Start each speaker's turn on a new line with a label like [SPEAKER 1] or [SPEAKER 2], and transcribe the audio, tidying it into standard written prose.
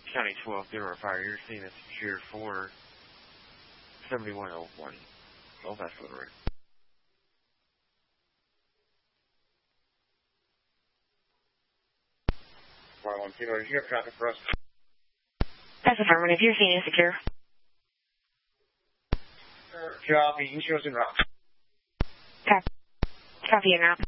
[SPEAKER 1] County 12, Denver Fire, you're seeing a secure 47101. Old Fast Road. One Kilo, did you have traffic for us?
[SPEAKER 2] That's affirmative. You're seeing secure.
[SPEAKER 1] Copy. Insurance en route.
[SPEAKER 2] Copy en route.